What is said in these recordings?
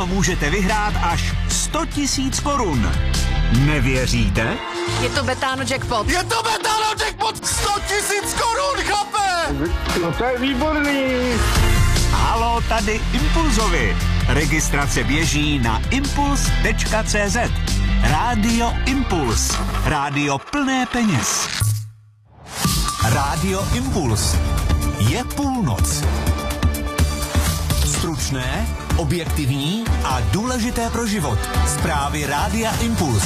Snadno můžete vyhrát až 100 000 korun. Nevěříte? Je to Betano jackpot. Je to Betano jackpot! 100 000 korun, chlape! No to je výborný. Halo, tady Impulzovi. Registrace běží na impuls.cz. Rádio Impuls. Rádio plné peněz. Rádio Impuls. Je půlnoc. Stručné, objektivní a důležité pro život. Zprávy Rádia Impuls.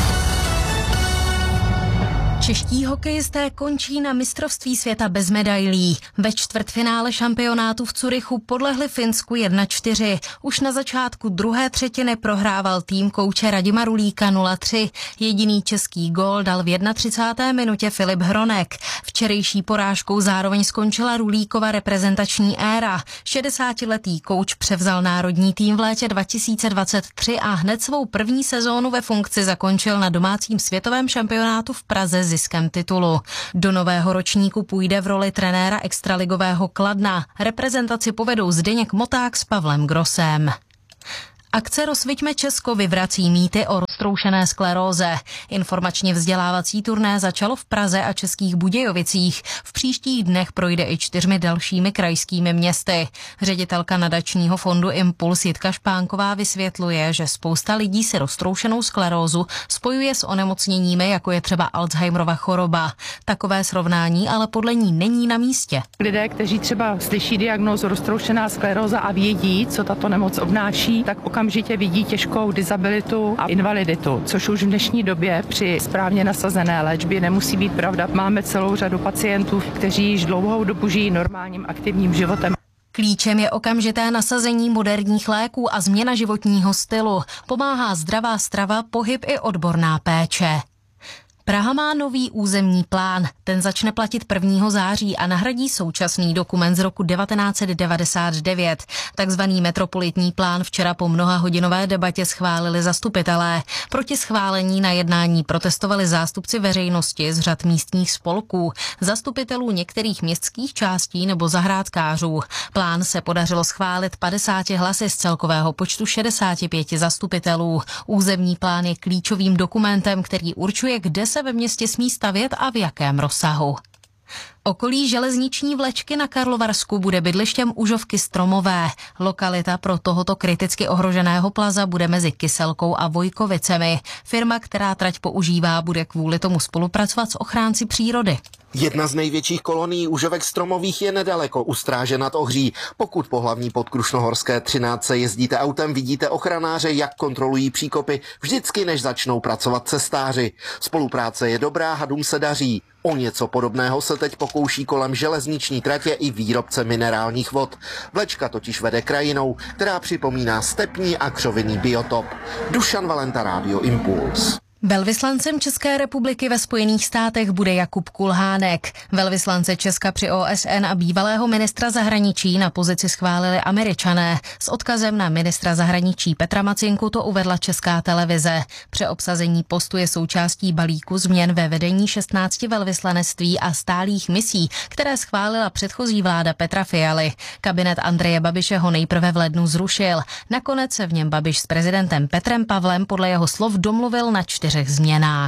Čeští hokejisté končí na mistrovství světa bez medailí. Ve čtvrtfinále šampionátu v Curychu podlehli Finsku 1-4. Už na začátku druhé třetiny prohrával tým kouče Radima Rulíka 0-3. Jediný český gól dal v 31. minutě Filip Hronek. Včerejší porážkou zároveň skončila Rulíkova reprezentační éra. 60letý kouč převzal národní tým v létě 2023 a hned svou první sezónu ve funkci zakončil na domácím světovém šampionátu v Praze ziskem titulu. Do nového ročníku půjde v roli trenéra extraligového Kladna. Reprezentaci povedou Zdeněk Moták s Pavlem Grossem. Akce Rozsviťme Česko vyvrací mýty o roztroušené skleróze. Informačně vzdělávací turné začalo v Praze a Českých Budějovicích. V příštích dnech projde i 4 dalšími krajskými městy. Ředitelka nadačního fondu Impuls Jitka Špánková vysvětluje, že spousta lidí si roztroušenou sklerózu spojuje s onemocněními, jako je třeba Alzheimerova choroba. Takové srovnání ale podle ní není na místě. Lidé, kteří třeba slyší diagnózu roztroušená skleróza a vědí, co tato nemoc obnáší, tak okamžitě vidí těžkou disabilitu a invaliditu, což už v dnešní době při správně nasazené léčbě nemusí být pravda. Máme celou řadu pacientů, kteří již dlouhou dobu žijí normálním aktivním životem. Klíčem je okamžité nasazení moderních léků a změna životního stylu. Pomáhá zdravá strava, pohyb i odborná péče. Praha má nový územní plán. Ten začne platit 1. září a nahradí současný dokument z roku 1999. Takzvaný metropolitní plán včera po mnohahodinové debatě schválili zastupitelé. Proti schválení na jednání protestovali zástupci veřejnosti z řad místních spolků, zastupitelů některých městských částí nebo zahrádkářů. Plán se podařilo schválit 50 hlasy z celkového počtu 65 zastupitelů. Územní plán je klíčovým dokumentem, který určuje, kde se ve městě smí stavět a v jakém rozsahu. Okolí železniční vlečky na Karlovarsku bude bydlištěm Užovky Stromové. Lokalita pro tohoto kriticky ohroženého plaza bude mezi Kyselkou a Vojkovicemi. Firma, která trať používá, bude kvůli tomu spolupracovat s ochránci přírody. Jedna z největších kolonií Užovek Stromových je nedaleko u Stráže nad Ohří. Pokud po hlavní podkrušnohorské 13 jezdíte autem, vidíte ochranáře, jak kontrolují příkopy, vždycky než začnou pracovat cestáři. Spolupráce je dobrá, hadům se daří. O něco podobného se teď pokouší kolem železniční tratě i výrobce minerálních vod. Vlečka totiž vede krajinou, která připomíná stepní a křovinný biotop. Dušan Valenta, Rádio Impuls. Velvyslancem České republiky ve Spojených státech bude Jakub Kulhánek. Velvyslance Česka při OSN a bývalého ministra zahraničí na pozici schválili Američané. S odkazem na ministra zahraničí Petra Macinku to uvedla Česká televize. Přeobsazení postu je součástí balíku změn ve vedení 16 velvyslanectví a stálých misí, které schválila předchozí vláda Petra Fialy. Kabinet Andreje Babiše ho nejprve v lednu zrušil. Nakonec se v něm Babiš s prezidentem Petrem Pavlem podle jeho slov domluvil na 4 změnách.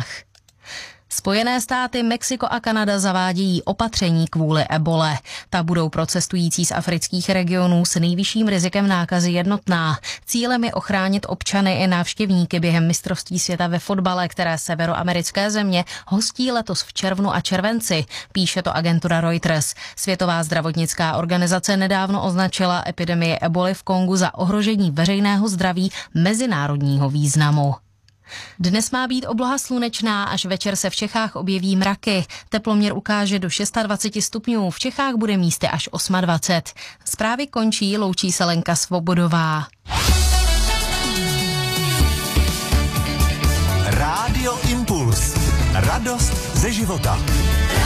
Spojené státy, Mexiko a Kanada zavádějí opatření kvůli ebole. Ta budou pro cestující z afrických regionů s nejvyšším rizikem nákazy jednotná. Cílem je ochránit občany i návštěvníky během mistrovství světa ve fotbale, které severoamerické země hostí letos v červnu a červenci, píše to agentura Reuters. Světová zdravotnická organizace nedávno označila epidemii eboly v Kongu za ohrožení veřejného zdraví mezinárodního významu. Dnes má být obloha slunečná, až večer se v Čechách objeví mraky. Teploměr ukáže do 26 stupňů, v Čechách bude místy až 28. Zprávy končí, loučí se Lenka Svobodová. Rádio Impuls. Radost ze života.